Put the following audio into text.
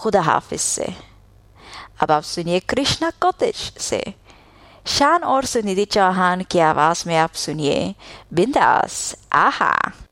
खुदा हाफिज से। अब आप सुनिए कृष्णा कॉटेज से। शान और सुनिधि चौहान की आवाज में आप सुनिए बिंदास आहा।